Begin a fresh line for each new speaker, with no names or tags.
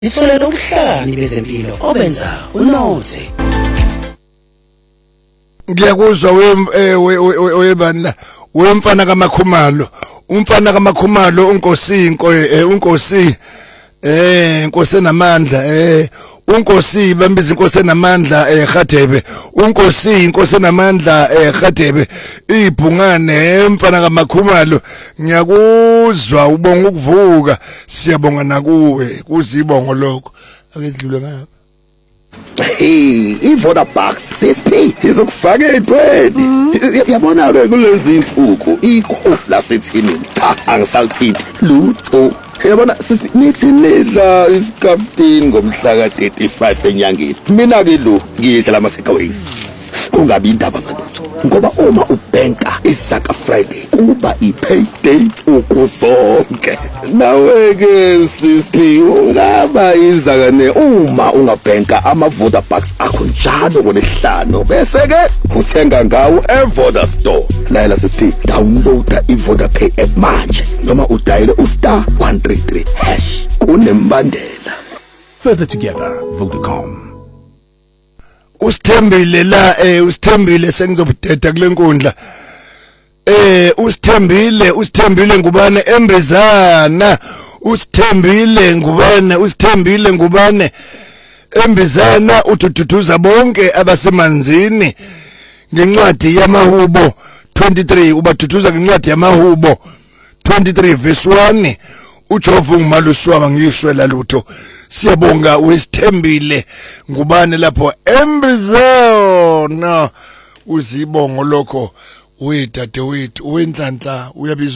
Itholela ubuhlani bezempilo obenza unothe.
Ngiyakuzwa webani la wemfana kaMakhumalo, umfana kaMakhumalo unkosi inkosi enamandla unkosi bambiza inkosi enamandla Gadebe inkosi enamandla Gadebe ibhungane mfana kaMakhumalo ngiyakuzwa ubonga ukuvuka siyabonga nakuwe kuzibongo lokho akedlule ngapha.
Hey, iVodabox CSP izokufaka etweni. Yabona ke kulezi insuku ikhofi lasethini cha angisalithini lutho. Yabona nithi nidla iskaftin ngomhla ka35 enyangeni. Mina ke lo ngidla lama takeaways. Kungabi indaba zalutho. Ngoba uma ubanka isaka Friday kuba ipay date ukuzonke. Nawe ke CSP ungaba izakane uma ungabanka amaVodabox akho njalo ngolesihlanu bese ke uthenga ngawo eVoda Store. Layela CSP downloada iVodapay app manje noma udayile *133# kunembandela.
Further together, Vodacom.
Usithembile la usithembile sengizobudeda kulenkundla usithembile ngubane embezana usithembile ngubane embezana ududuza bonke abasemanzini ngencwadi yamahubo 23 ubaduduza ngencwadi yamahubo 23 verse 1 uJehova ngumaluswaba ngiyishwela lutho siyabonga wesithembile ngubane lapho embezana uzibongo lokho wedade wethu wenhlanhla uyabizwa